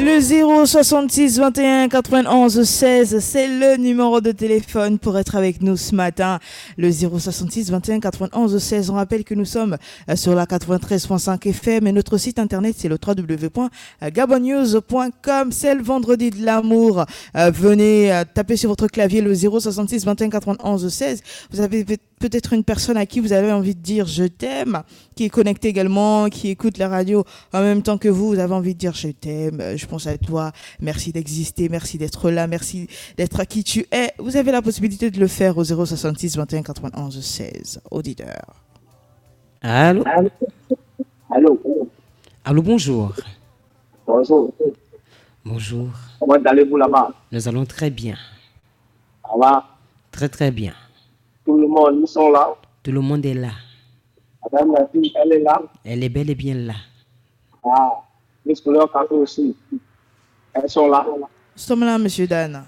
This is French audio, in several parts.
Le 066 21 91 16, c'est le numéro de téléphone pour être avec nous ce matin. Le 066 21 91 16. On rappelle que nous sommes sur la 93.5 FM et notre site internet c'est le www.gabonnews.com. C'est le vendredi de l'amour. Venez taper sur votre clavier le 066 21 91 16. Vous avez peut-être une personne à qui vous avez envie de dire je t'aime, qui est connectée également, qui écoute la radio en même temps que vous avez envie de dire je t'aime, je pense à toi, merci d'exister, merci d'être là, merci d'être à qui tu es. Vous avez la possibilité de le faire au 066 21 91 16. Auditeur. Allô? Allô? Allô, bonjour. Bonjour. Bonjour. Comment allez-vous là-bas? Nous allons très bien. Ça va? Très très bien. Tout le monde, ils sont là. Tout le monde est là. Madame la fille, elle est là. Elle est bel et bien là. Ah, les couleurs café aussi. Elles sont là. Nous sommes là, monsieur Dan.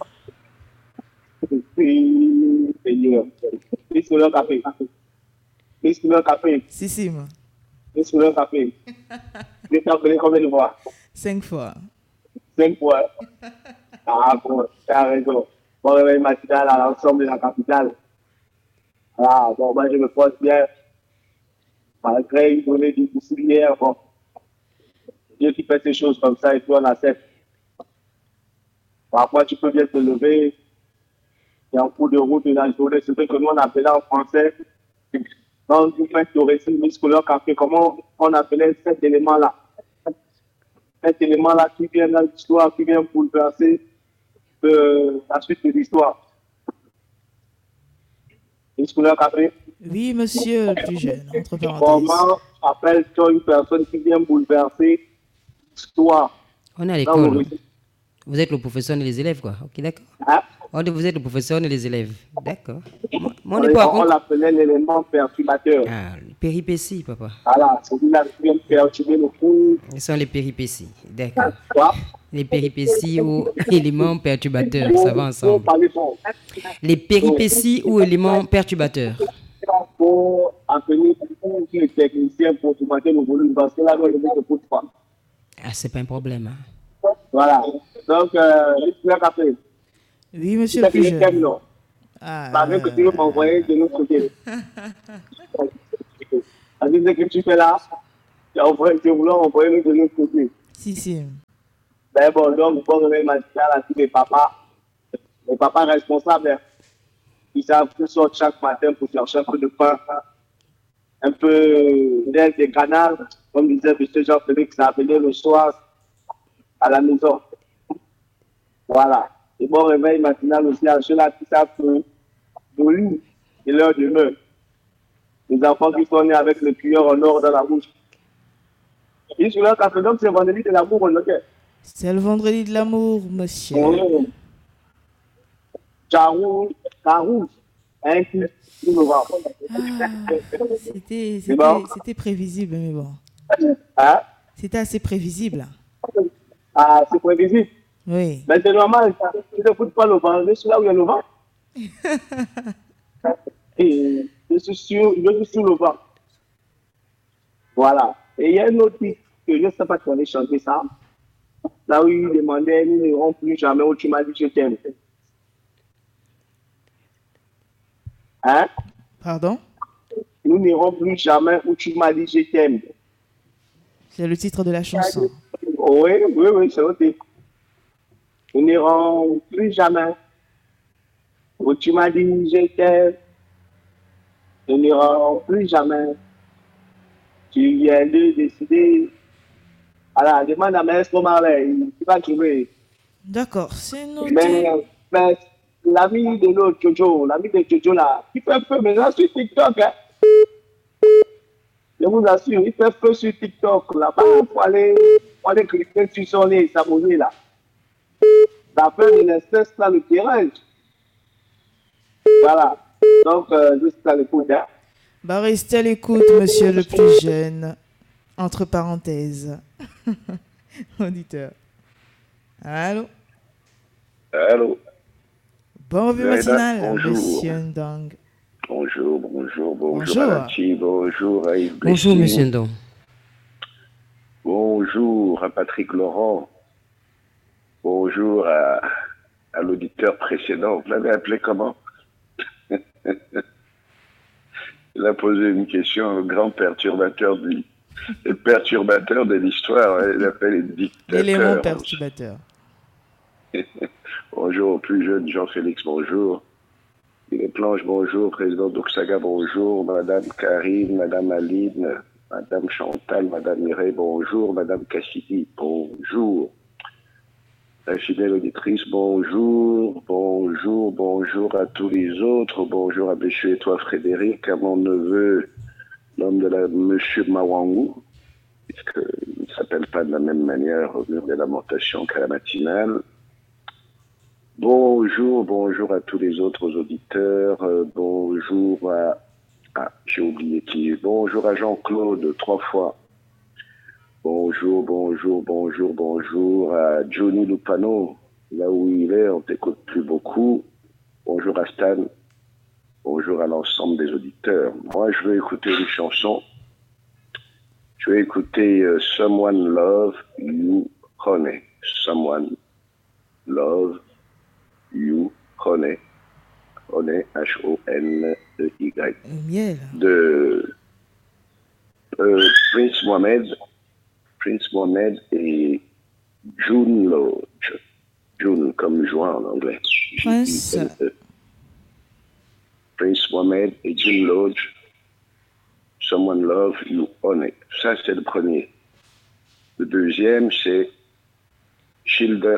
Les couleurs café. Les couleurs café. Si, moi. Les couleurs café. Les appelés combien de fois? 5 fois. 5 fois. Ah bon, tu as raison. Bon réveil matinal à l'ensemble de la capitale. Ah bon, moi je me porte bien. Malgré une journée difficile hier, bon. Dieu qui fait ces choses comme ça et puis on accepte. Parfois tu peux bien te lever. Il y a un coup de route de la journée. C'est ce que nous on appelait en français. Quand vous faites le récit musculaire café, comment on appelait cet élément-là? Cet élément-là qui vient dans l'histoire, qui vient bouleverser la suite de l'histoire. Musculaire café. Oui, monsieur le plus jeune, entre parenthèses. Comment appelle-t-on une personne qui vient bouleverser l'histoire? On est à l'école. Vous êtes le professeur et les élèves, quoi. Ok, d'accord. Hein? Vous êtes le professeur et les élèves. D'accord. On l'appelait l'élément perturbateur. Ah, péripéties, papa. Voilà, celui-là qui vient perturber le cours. Ce sont les péripéties. D'accord. Quoi? Les péripéties ou éléments perturbateurs, ça va ensemble. Les péripéties ou éléments perturbateurs. Pour appeler les techniciens pour augmenter le volume parce que là, on ne peut pas. Ah, c'est pas un problème. Hein. Voilà. Donc, le café. Oui, monsieur le plus jeune. Parce que tu veux m'envoyer de l'autre côté. Avec ce que tu fais là, tu voulais envoyer de l'autre côté. Si. Ben bon, donc, pour remettre ma à tous les papas responsables, ils savent qu'ils sortent chaque matin pour chercher un peu de pain, un peu d'aide des canards, comme disait M. Jean-Félix, ça appelait le soir à la maison. Voilà. Et bon réveil matinal aussi à ceux-là qui savent que le lit est leur demeure. Les enfants qui sont nés avec le cuillère en or dans la bouche. Ils sont là, donc c'est vendredi de l'amour, ok? C'est le vendredi de l'amour, monsieur. Carouge, un coup, c'était prévisible, mais bon. Hein? C'était assez prévisible. Ah, c'est prévisible? Oui. Mais c'est normal, tu ne foutes pas le vent, je suis là où il y a le vent. Et je suis sur le vent. Voilà. Et il y a un autre titre que je ne sais pas si on allait chanter ça. Là où il demandait, nous n'irons plus jamais où tu m'as dit je t'aime. Hein? Pardon? Nous n'irons plus jamais où tu m'as dit je t'aime. C'est le titre de la chanson. Oui, c'est le titre. Nous n'irons plus jamais où tu m'as dit je t'aime. Nous n'irons plus jamais. Tu viens de décider. Voilà, demande à Maestro Marley, il va trouver. D'accord, c'est noté. Mais l'ami de l'autre Jojo, l'ami de Jojo là, il fait feu maintenant sur TikTok. Hein? Je vous assure, il fait feu sur TikTok là-bas. Il faut aller cliquer sur son nez et s'abonner là. D'après de l'espèce là, le terrain. Voilà. Donc, juste à l'écoute. Hein? Bah, restez à l'écoute, monsieur le plus jeune. Entre parenthèses. Auditeur. Allô? Allô? Bon revue matinal, bonjour. monsieur Ndong. Bonjour Alati, bonjour à Yves Blessing. Bonjour, monsieur Ndong. Bonjour à Patrick Laurent. Bonjour à l'auditeur précédent. Vous l'avez appelé comment? Il a posé une question au grand perturbateur de l'histoire. Il l'appelle les dictateurs. L'élément perturbateur. Bonjour au plus jeune Jean-Félix, bonjour. Il est Planche, bonjour. Président d'Oxaga, bonjour. Madame Karine, Madame Aline, Madame Chantal, Madame Mireille, bonjour. Madame Cassidy, bonjour. La fidèle auditrice, bonjour. Bonjour à tous les autres. Bonjour à Monsieur et toi Frédéric, à mon neveu, l'homme de la Monsieur Mawangou, puisqu'il ne s'appelle pas de la même manière au mur des lamentations qu'à la matinale. Bonjour à tous les autres auditeurs. Bonjour à... Ah, j'ai oublié qui. Bonjour à Jean-Claude, 3 fois. Bonjour à Johnny Lupano. Là où il est, on t'écoute plus beaucoup. Bonjour à Stan. Bonjour à l'ensemble des auditeurs. Moi, je vais écouter une chanson. Je vais écouter Someone Love You Honey. Someone Love You Honey. Honey, H-O-N-E-Y. Miel. De Prince Mohamed et June Lodge. June comme juin en anglais. Prince Mohamed et June Lodge. Someone Love You Honey. Ça, c'est le premier. Le deuxième, c'est Children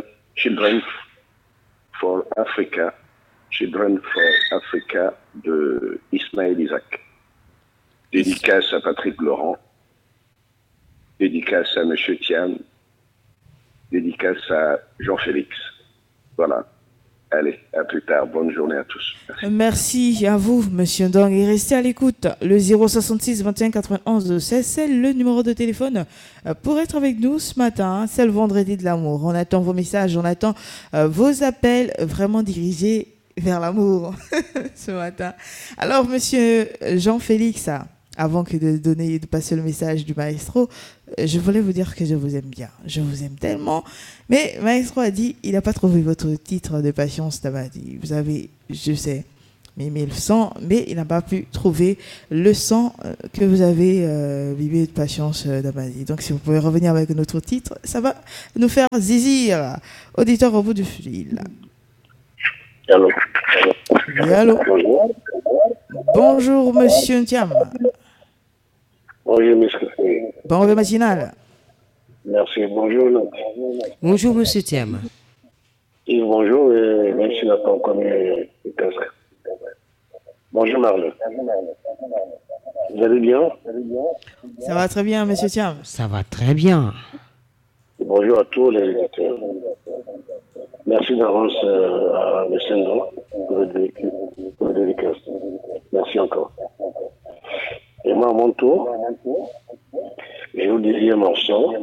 for Africa. Children for Africa de Ismaël Isaac. Dédicace à Patrick Laurent. Dédicace à M. Thiam. Dédicace à Jean-Félix. Voilà. Allez, à plus tard. Bonne journée à tous. Merci à vous, Monsieur Ndong. Et restez à l'écoute. Le 066 21 91 16, c'est le numéro de téléphone pour être avec nous ce matin. C'est le vendredi de l'amour. On attend vos messages, on attend vos appels vraiment dirigés vers l'amour ce matin. Alors, Monsieur Jean-Félix, avant que de passer le message du maestro, je voulais vous dire que je vous aime bien. Je vous aime tellement. Mais maestro a dit, il n'a pas trouvé votre titre de Patience Dabadi. Vous avez, je sais, mimé le sang, mais il n'a pas pu trouver le sang que vous avez bibé de Patience Dabadi. Donc, si vous pouvez revenir avec notre titre, ça va nous faire zizir. Auditeur au bout du fil. Allô. Oui, allô. Bonjour, Monsieur Ntiam. Bonjour, monsieur. Bon réveil matinal. Merci. Bonjour. Bonjour, Monsieur Thiam. Et bonjour, même s'il n'a pas encore mis le casque. Bonjour, Marle. Vous allez bien? Ça va très bien, Monsieur Thiam. Ça va très bien. Et bonjour à tous les éditeurs. Merci d'avance à M. Ndong pour le dédicace. Merci encore. Et moi, à mon tour, je vous dédie un morceau.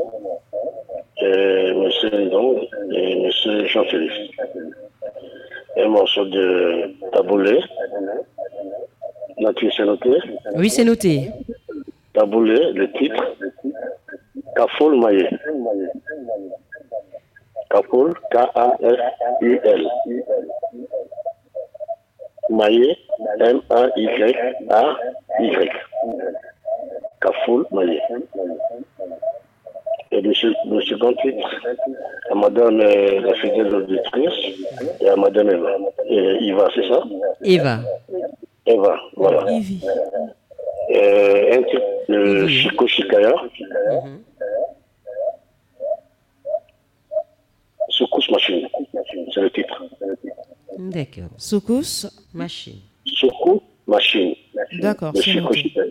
M. Ndong et M. Jean-Félix. Un morceau de Taboulé. Là-dessus, c'est noté? Oui, c'est noté. Taboulé, le titre. Kafoul Maye. Kafoul, K-A-F-U-L. Maye, M-A-Y-A-Y. Kafoul Maye. Et le second titre, à Madame la fidèle auditrice et à Madame Eva. Eva, c'est ça? Eva. Eva, voilà. Ivy. Un titre de Chico Chikaya. Soukous Machine, c'est le titre. D'accord. Soukous. Machine. Soukous Machine. D'accord, De c'est Chico noté. Chikaya.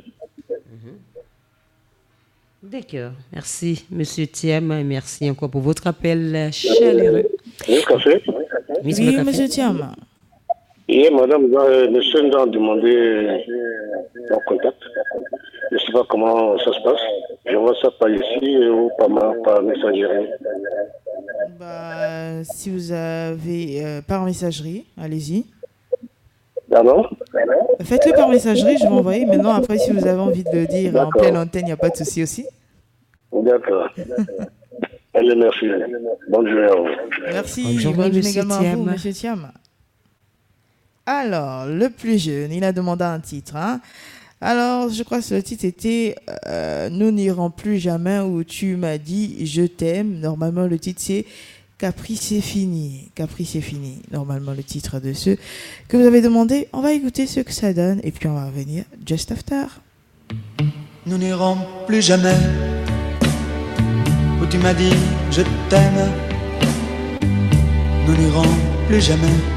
D'accord. Merci, Monsieur Thiam. Et merci encore pour votre appel chaleureux. Le café. Oui, sur le Oui, café. Monsieur Thiam. Et madame, monsieur Ndong a demandé mon contact. Je ne sais pas comment ça se passe. Je vois ça par ici ou par messagerie. Bah, si vous avez par messagerie, allez-y. D'accord? Faites-le par messagerie, je vais envoyer. Maintenant, après, si vous avez envie de le dire en D'accord. pleine antenne, il n'y a pas de souci aussi. D'accord. Allez, merci. Bonne journée à vous. Merci. Bonne journée, Bonne journée monsieur également à vous, Thiam. monsieur Thiam. Alors, le plus jeune, il a demandé un titre. Hein. Alors, je crois que le titre était Nous n'irons plus jamais où tu m'as dit je t'aime. Normalement, le titre c'est Capri c'est fini. Capri c'est fini. Normalement, le titre de ce que vous avez demandé. On va écouter ce que ça donne et puis on va revenir just after. Nous n'irons plus jamais où tu m'as dit je t'aime. Nous n'irons plus jamais